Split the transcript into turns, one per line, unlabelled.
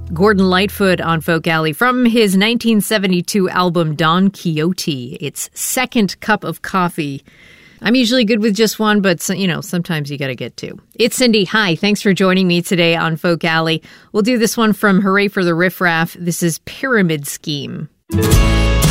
Gordon Lightfoot on Folk Alley from his 1972 album Don Quixote. It's Second Cup of Coffee. I'm usually good with just one, but sometimes you got to get two. It's Cindy. Hi, thanks for joining me today on Folk Alley. We'll do this one from Hooray for the Riff Raff. This is Pyramid Scheme.